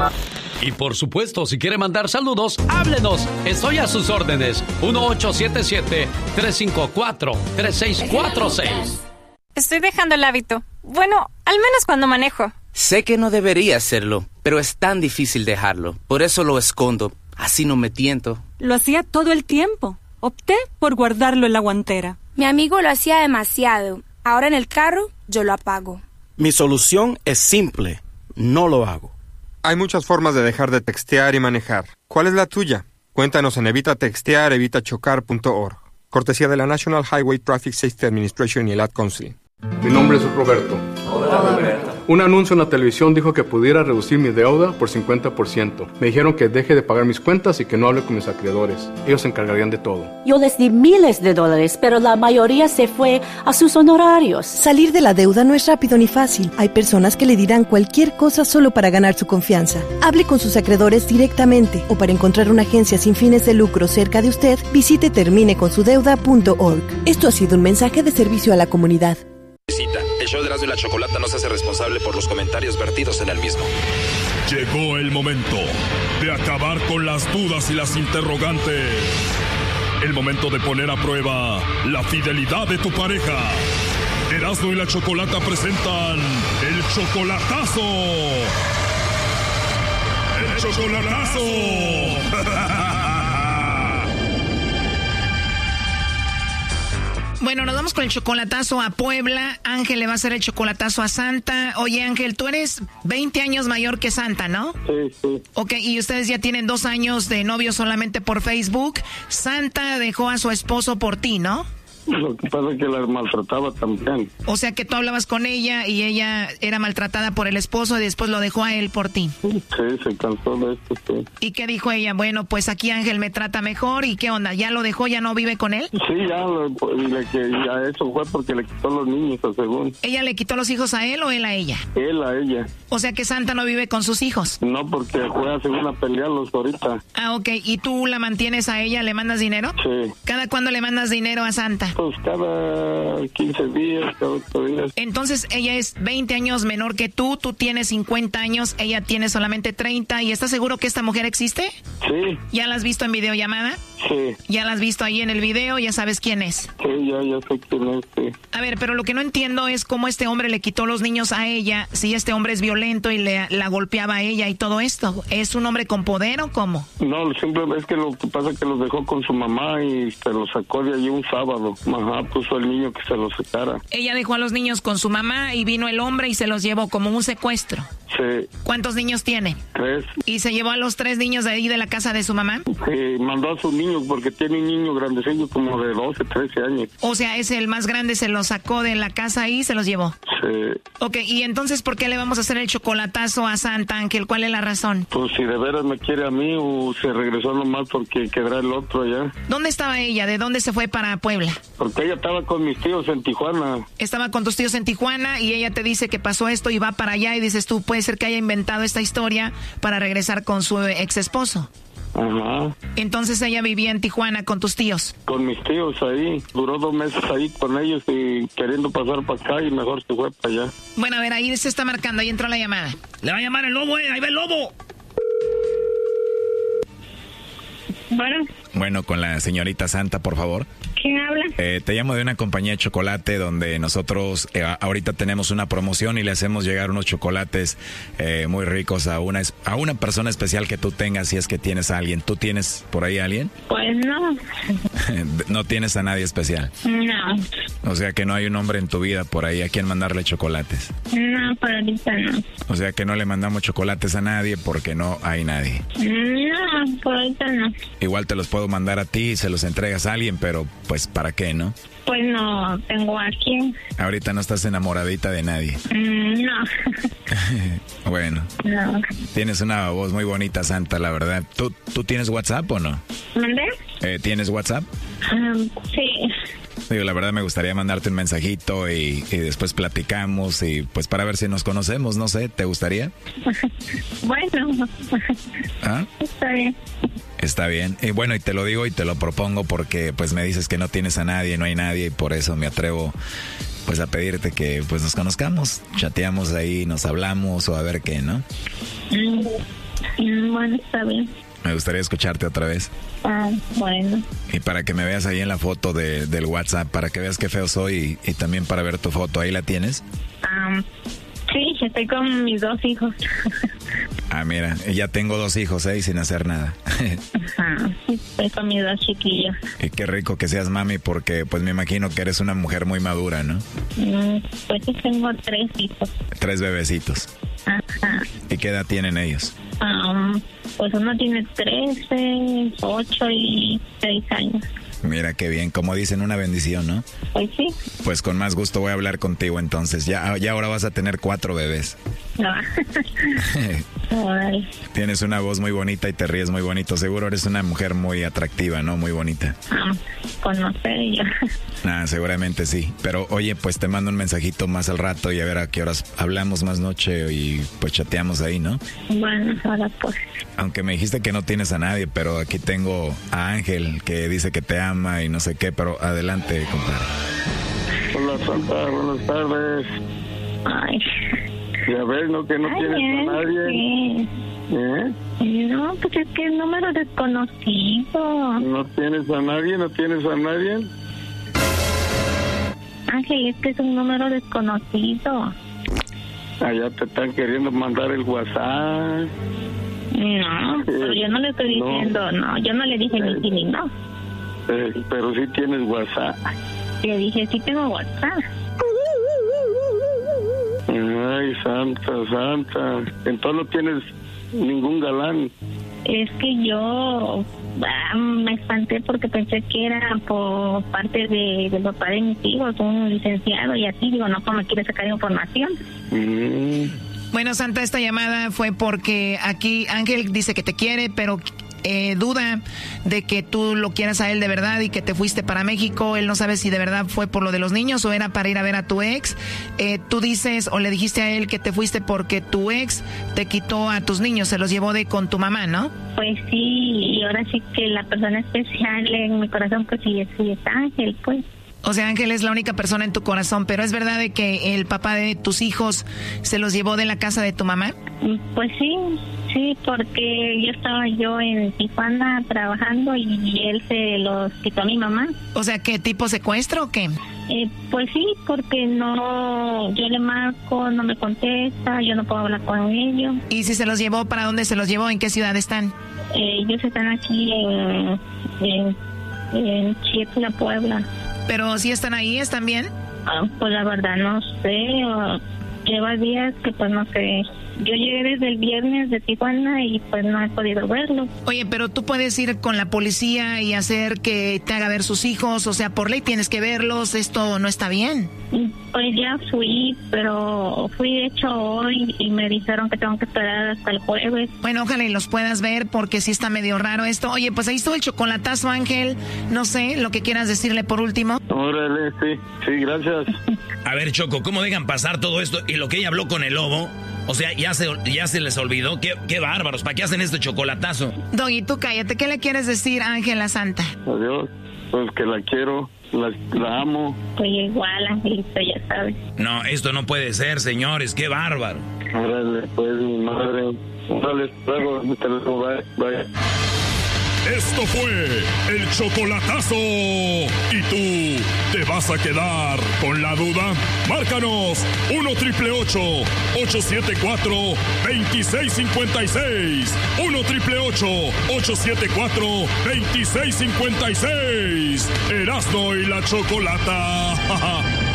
Y por supuesto, si quiere mandar saludos, háblenos. Estoy a sus órdenes. 1877-354-3646. Estoy dejando el hábito. Bueno, al menos cuando manejo. Sé que no debería hacerlo, pero es tan difícil dejarlo. Por eso lo escondo. Así no me tiento. Lo hacía todo el tiempo. Opté por guardarlo en la guantera. Mi amigo lo hacía demasiado. Ahora en el carro, yo lo apago. Mi solución es simple. No lo hago. Hay muchas formas de dejar de textear y manejar. ¿Cuál es la tuya? Cuéntanos en evitatextear.evitachocar.org. Cortesía de la National Highway Traffic Safety Administration y el Ad Council. Mi nombre es Roberto. Hola, Roberto. Un anuncio en la televisión dijo que pudiera reducir mi deuda por 50%. Me dijeron que deje de pagar mis cuentas y que no hable con mis acreedores. Ellos se encargarían de todo. Yo les di miles de dólares, pero la mayoría se fue a sus honorarios. Salir de la deuda no es rápido ni fácil. Hay personas que le dirán cualquier cosa solo para ganar su confianza. Hable con sus acreedores directamente o para encontrar una agencia sin fines de lucro cerca de usted, visite termineconsudeuda.org. Esto ha sido un mensaje de servicio a la comunidad. El show de Erasmo y la Chocolata no se hace responsable por los comentarios vertidos en el mismo. Llegó el momento de acabar con las dudas y las interrogantes. El momento de poner a prueba la fidelidad de tu pareja. Erasmo y la Chocolata presentan el chocolatazo. ¡El chocolatazo! Bueno, nos vamos con el chocolatazo a Puebla. Ángel le va a hacer el chocolatazo a Santa. Oye, Ángel, tú eres 20 años mayor que Santa, ¿no? Sí. Ok, y ustedes ya tienen 2 años de novio solamente por Facebook. Santa dejó a su esposo por ti, ¿no? Lo que pasa es que la maltrataba también. O sea que tú hablabas con ella y ella era maltratada por el esposo y después lo dejó a él por ti. Sí, se cansó de esto, sí. ¿Y qué dijo ella? Bueno, pues aquí Ángel me trata mejor. ¿Y qué onda? ¿Ya lo dejó? ¿Ya no vive con él? Sí, ya eso fue porque le quitó los niños, según. ¿Ella le quitó los hijos a él o él a ella? Él a ella. O sea que Santa no vive con sus hijos. No, porque fue a hacer una pelea los ahorita. Ah, ok. ¿Y tú la mantienes a ella? ¿Le mandas dinero? Sí. ¿Cada cuándo le mandas dinero a Santa? Pues cada 15 días, cada 8 días. Entonces ella es 20 años menor que tú tienes 50 años, ella tiene solamente 30. ¿Y estás seguro que esta mujer existe? Sí. ¿Ya la has visto en videollamada? Sí. ¿Ya la has visto ahí en el video? ¿Ya sabes quién es? Sí, ya sé quién es, sí. A ver, pero lo que no entiendo es cómo este hombre le quitó los niños a ella, si este hombre es violento y la golpeaba a ella y todo esto. ¿Es un hombre con poder o cómo? No, simplemente es que lo que pasa es que los dejó con su mamá y se los sacó de allí un sábado. Ajá, puso el niño que se los sacara. Ella dejó a los niños con su mamá y vino el hombre y se los llevó como un secuestro. Sí. ¿Cuántos niños tiene? 3. ¿Y se llevó a los 3 niños de ahí de la casa de su mamá? Sí, mandó a sus niños porque tiene un niño grandecillo como de 12, 13 años. O sea, ese el más grande se los sacó de la casa ahí y se los llevó. Sí. Ok, y entonces, ¿por qué le vamos a hacer el chocolatazo a Santa, Ángel? ¿Cuál es la razón? Pues si de veras me quiere a mí o se regresó nomás porque quedará el otro allá. ¿Dónde estaba ella? ¿De dónde se fue para Puebla? Porque ella estaba con mis tíos en Tijuana. Estaba con tus tíos en Tijuana y ella te dice que pasó esto y va para allá y dices tú, puede ser que haya inventado esta historia para regresar con su ex esposo. Ajá. Entonces ella vivía en Tijuana con tus tíos. Con mis tíos ahí. Duró 2 meses ahí con ellos y queriendo pasar para acá y mejor se fue para allá. Bueno, a ver, ahí se está marcando, ahí entró la llamada. Le va a llamar el lobo, ahí va el lobo. Bueno, con la señorita Santa, por favor. ¿Quién habla? Te llamo de una compañía de chocolate donde nosotros ahorita tenemos una promoción y le hacemos llegar unos chocolates muy ricos a una persona especial que tú tengas, si es que tienes a alguien. ¿Tú tienes por ahí a alguien? Pues no. ¿No tienes a nadie especial? No. O sea que no hay un hombre en tu vida por ahí a quien mandarle chocolates. No, por ahorita no. O sea que no le mandamos chocolates a nadie porque no hay nadie. No, por ahorita no. Igual te los puedo mandar a ti y se los entregas a alguien, pero pues ¿para qué, no? Pues no tengo a quién. Ahorita no estás enamoradita de nadie. No. Bueno. No. Tienes una voz muy bonita, Santa, la verdad. ¿Tú tienes WhatsApp o no? ¿Mandé? ¿Tienes WhatsApp? Sí. Digo, la verdad me gustaría mandarte un mensajito y después platicamos y pues para ver si nos conocemos, no sé, ¿te gustaría? Bueno. ¿Ah? Está bien. Está bien. Y bueno, y te lo digo y te lo propongo porque pues me dices que no tienes a nadie, no hay nadie y por eso me atrevo pues a pedirte que pues nos conozcamos, chateamos ahí, nos hablamos o a ver qué, ¿no? Bueno, está bien. Me gustaría escucharte otra vez. Ah, bueno. Y para que me veas ahí en la foto del WhatsApp, para que veas qué feo soy y también para ver tu foto. ¿Ahí la tienes? Sí, estoy con mis 2 hijos. Ah, mira, ya tengo 2 hijos, sin hacer nada. Ajá, estoy con mis 2 chiquillos. Y qué rico que seas mami, porque pues me imagino que eres una mujer muy madura, ¿no? Pues sí, tengo 3 hijos. 3 bebecitos. Ajá. ¿Y qué edad tienen ellos? Pues uno tiene 13, 8 y 6 años. Mira qué bien, como dicen, una bendición, ¿no? Pues sí. Pues con más gusto voy a hablar contigo entonces. Ya ahora vas a tener 4 bebés. No. Tienes una voz muy bonita y te ríes muy bonito. Seguro eres una mujer muy atractiva, ¿no? Muy bonita. Pues no sé yo. Seguramente sí. Pero oye, pues te mando un mensajito más al rato y a ver a qué horas hablamos más noche y pues chateamos ahí, ¿no? Bueno, ahora pues. Aunque me dijiste que no tienes a nadie, pero aquí tengo a Ángel que dice que te ama y no sé qué, pero adelante, compadre. Hola, Santa, buenas tardes. Ay. Ya ves, ¿no? Que no tienes a nadie. Sí. ¿Eh? No, pues es que es número desconocido. ¿No tienes a nadie? ¿No tienes a nadie? Ángel, es que es un número desconocido. Allá te están queriendo mandar el WhatsApp. No, pero yo no le estoy diciendo, no, yo no le dije ni sí ni no. Pero sí tienes WhatsApp. Le dije, sí tengo WhatsApp. Ay, Santa. Entonces no tienes ningún galán. Es que yo me espanté porque pensé que era por parte del papá de mis hijos, un licenciado y así. Digo, no, pues me quiere sacar información. Bueno, Santa, esta llamada fue porque aquí Ángel dice que te quiere, pero duda de que tú lo quieras a él de verdad y que te fuiste para México. Él no sabe si de verdad fue por lo de los niños o era para ir a ver a tu ex. Tú dices o le dijiste a él que te fuiste porque tu ex te quitó a tus niños, se los llevó con tu mamá, ¿no? Pues sí, y ahora sí que la persona especial en mi corazón pues sí es Ángel, pues. O sea, Ángel es la única persona en tu corazón, pero ¿es verdad de que el papá de tus hijos se los llevó de la casa de tu mamá? Pues sí, porque yo estaba en Tijuana trabajando y él se los quitó a mi mamá. O sea, ¿qué tipo secuestro o qué? Pues sí, porque yo le marco, no me contesta, yo no puedo hablar con ellos. ¿Y si se los llevó, para dónde se los llevó? ¿En qué ciudad están? Ellos están aquí en Chietla, Puebla. ¿Pero si están ahí, están bien? Pues la verdad no sé, lleva días que pues no sé. Yo llegué desde el viernes de Tijuana y pues no he podido verlo. Oye, pero tú puedes ir con la policía y hacer que te haga ver sus hijos, o sea, por ley tienes que verlos, esto no está bien. Pues ya fui, pero fui de hecho hoy y me dijeron que tengo que esperar hasta el jueves. Bueno, ojalá y los puedas ver porque sí está medio raro esto. Oye, pues ahí estuvo el chocolatazo, Ángel, no sé, lo que quieras decirle por último. Órale, sí, gracias. A ver, Choco, ¿cómo dejan pasar todo esto y lo que ella habló con el lobo? O sea, ya se les olvidó. Qué bárbaros. ¿Para qué hacen este chocolatazo? Doggy, tú cállate. ¿Qué le quieres decir a Ángela Santa? Adiós. Pues que la quiero, la amo. Pues igual, Angelito, ya sabes. No, esto no puede ser, señores. Qué bárbaro. Órale, pues, mi madre. Órale, luego, bye. Esto fue el chocolatazo. ¿Y tú te vas a quedar con la duda? Márcanos 1-888-874-2656. 1-888-874-2656. Erasmo y la Chocolata.